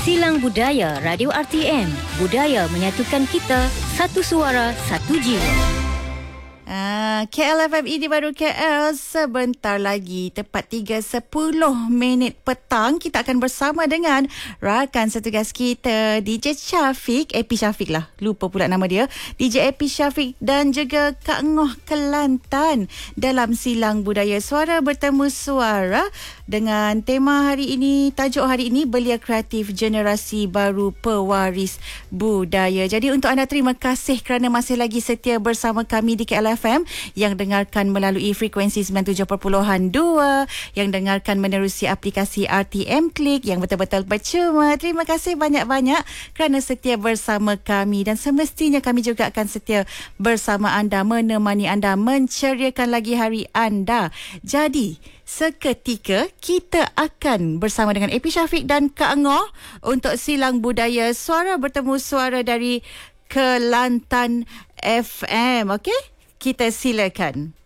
Silang Budaya Radio RTM. Budaya menyatukan kita, satu suara, satu jiwa. KLFM ini baru KL. Sebentar lagi, tepat 3.10 petang, kita akan bersama dengan rakan setugas kita, DJ Syafiq, Epi Syafiq lah, lupa pula nama dia, DJ Epi Syafiq dan juga Kak Ngoh Kelantan dalam Silang Budaya Suara Bertemu Suara dengan tema hari ini, tajuk hari ini, Belia Kreatif Generasi Baru Pewaris Budaya. Jadi untuk anda, terima kasih kerana masih lagi setia bersama kami di KLFM, yang dengarkan melalui frekuensi 97.2, yang dengarkan menerusi aplikasi RTM Klik yang betul-betul percuma. Terima kasih banyak-banyak kerana setia bersama kami, dan semestinya kami juga akan setia bersama anda, menemani anda, menceriakan lagi hari anda. Jadi seketika kita akan bersama dengan Epi Syafiq dan Kak Ngoh untuk Silang Budaya Suara Bertemu Suara dari Kelantan FM. Okey? Kita silakan.